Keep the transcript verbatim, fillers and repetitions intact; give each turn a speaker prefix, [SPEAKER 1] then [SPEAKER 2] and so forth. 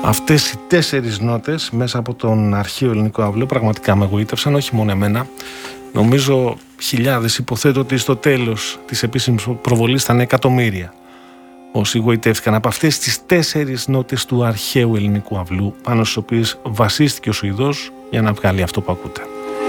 [SPEAKER 1] Αυτές οι τέσσερις νότες μέσα από τον αρχαίο ελληνικό αυλό πραγματικά με εγωίτευσαν, όχι μόνο εμένα. Νομίζω χιλιάδες, υποθέτω ότι στο τέλος της επίσημης προβολής ήταν εκατομμύρια όσοι εγωιτεύτηκαν από αυτές τις τέσσερις νότες του αρχαίου ελληνικού αυλού, πάνω στις οποίες βασίστηκε ο Σουηδός για να βγάλει αυτό που ακούτε.